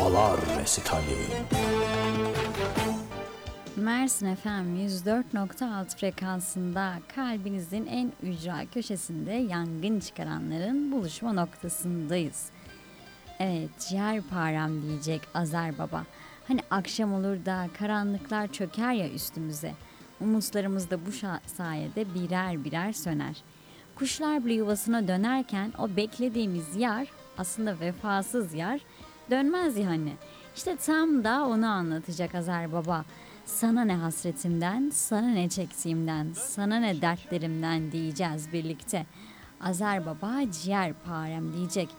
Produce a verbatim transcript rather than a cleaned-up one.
Dualar Resitali. Mersin F M yüz dört nokta altı frekansında kalbinizin en ücra köşesinde yangın çıkaranların buluşma noktasındayız. Evet, ciğerparem diyecek Azer Baba. Hani akşam olur da karanlıklar çöker ya üstümüze. Umutlarımız da bu sayede birer birer söner. Kuşlar bile yuvasına dönerken o beklediğimiz yar, aslında vefasız yar, dönmez ya hani. İşte tam da onu anlatacak Azer Baba. Sana ne hasretimden, sana ne çektiğimden, sana ne dertlerimden diyeceğiz birlikte. Azer Baba ciğerparem diyecek.